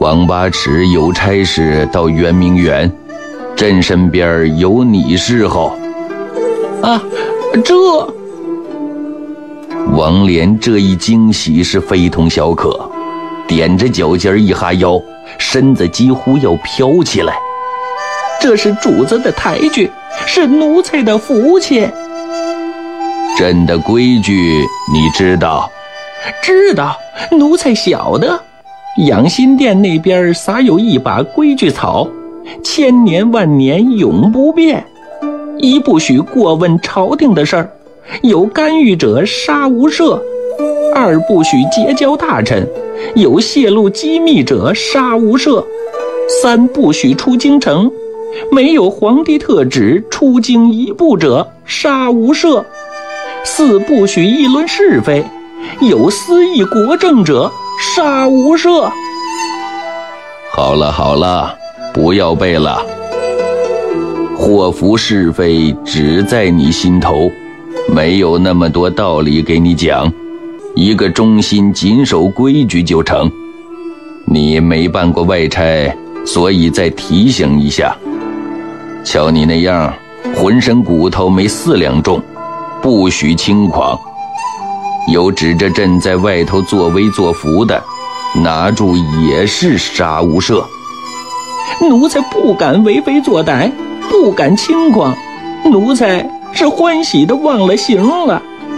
王八尺有差事到圆明园，朕身边有你侍候。 啊，这…… 王莲这一惊喜是非同小可，踮着脚尖一哈腰，身子几乎要飘起来。 这是主子的抬举，是奴才的福气。 朕的规矩你知道？ 知道，奴才晓得。养心殿那边撒有一把规矩草，千年万年永不变。一不许过问朝廷的事儿，有干预者杀无赦；二不许结交大臣，有泄露机密者杀无赦；三不许出京城，没有皇帝特旨出京一步者杀无赦；四不许议论是非，有私议国政者杀无赦。 好了好了，不要背了。祸福是非只在你心头，没有那么多道理给你讲，一个忠心谨守规矩就成。你没办过外差，所以再提醒一下。瞧你那样，浑身骨头没4两重，不许轻狂。有指着朕在外头作威作福的，拿住也是杀无赦。 奴才不敢为非作歹，不敢轻狂，奴才是欢喜的忘了形了。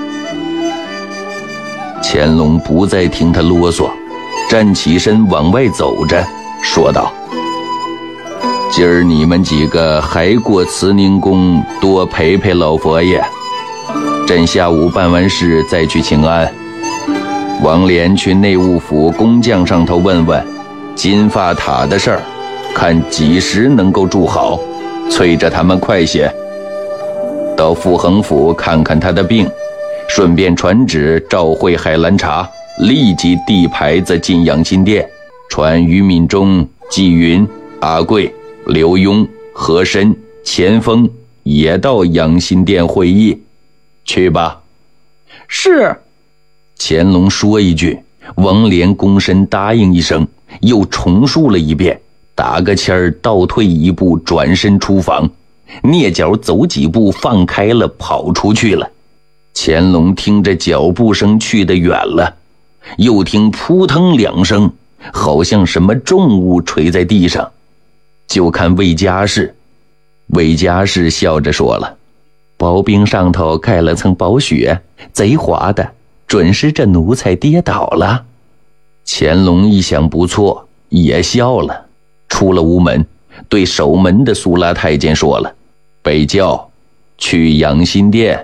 乾隆不再听他啰嗦，站起身往外走着，说道：今儿你们几个还过慈宁宫多陪陪老佛爷，朕下午办完事再去请安。王莲去内务府工匠上头问问金发塔的事儿，看几时能够筑好，催着他们快些。到傅恒府看看他的病，顺便传旨召会海兰察，立即递牌子进养心殿，传于敏中、纪云、阿贵、刘墉、和珅、钱锋也到养心殿会议。去吧。 是。 乾隆说一句，王莲躬身答应一声，又重述了一遍，打个签儿倒退一步，转身出房，蹑脚走几步放开了，跑出去了。乾隆听着脚步声去得远了，又听扑腾2声，好像什么重物垂在地上，就看魏家士。魏家士笑着说了：薄冰上头盖了层薄雪，贼滑的，准是这奴才跌倒了。乾隆一想不错，也笑了，出了屋门，对守门的苏拉太监说了：被叫去养心殿。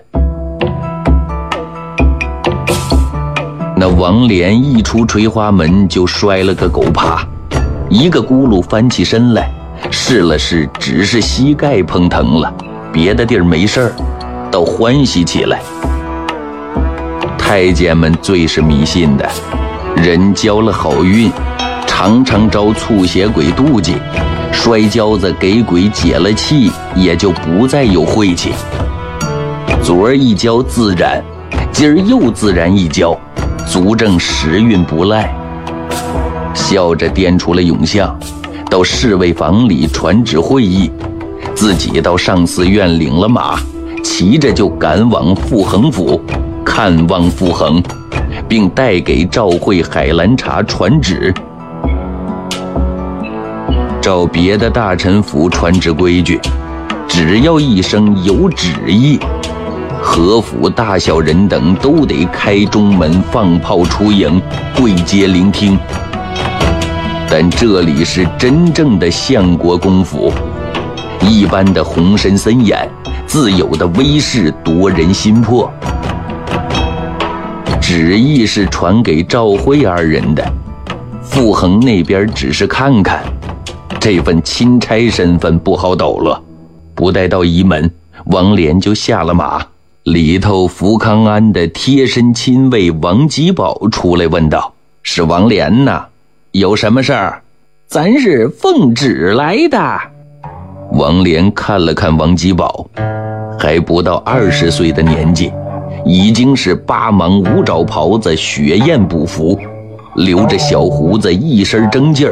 那王莲一出垂花门就摔了个狗趴，一个轱辘翻起身来，试了试，只是膝盖碰疼了，别的地儿没事儿，倒欢喜起来。太监们最是迷信的，人交了好运，常常招促邪鬼妒忌，摔跤子给鬼解了气，也就不再有晦气。昨儿一跤自然，今儿又自然一跤，足证时运不赖。笑着颠出了永相，到侍卫房里传旨会议，自己到上寺院领了马，骑着就赶往傅恒府看望傅恒，并带给召会海兰察传旨。照别的大臣府传旨规矩，只要一声有旨意，何府大小人等都得开中门放炮出迎，跪阶聆听。但这里是真正的相国公府，一般的红身森严，自有的威势夺人心魄。旨意是传给赵惠二人的，傅恒那边只是看看，这份钦差身份不好抖落。不待到仪门，王莲就下了马，里头福康安的贴身亲卫王吉宝出来问道：是王莲呐，有什么事儿？ 咱是奉旨来的。 王莲看了看王吉宝，还不到20岁的年纪，已经是8芒五爪袍子，雪艳补服，留着小胡子，一身正劲儿，